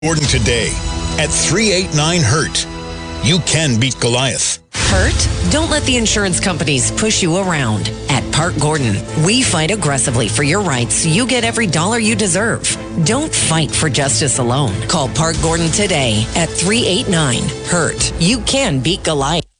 Gordon today at 389-HURT. You can beat Goliath. Hurt? Don't let the insurance companies push you around. At Park Gordon, we fight aggressively for your rights so you get every dollar you deserve. Don't fight for justice alone. Call Park Gordon today at 389-HURT. You can beat Goliath.